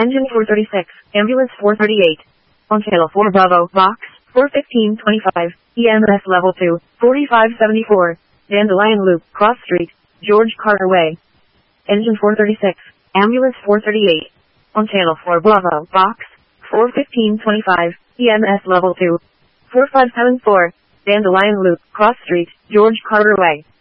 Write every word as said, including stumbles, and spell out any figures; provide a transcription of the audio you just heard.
Engine four thirty-six, Ambulance four thirty-eight. On channel four Bravo, Box, four fifteen twenty-five, E M S Level two, forty-five seventy-four, Dandelion Loop, Cross Street, George Carter Way. Engine four thirty-six, Ambulance four thirty-eight. On channel four Bravo, Box, four fifteen twenty-five, E M S Level two, forty-five seventy-four, Dandelion Loop, Cross Street, George Carter Way.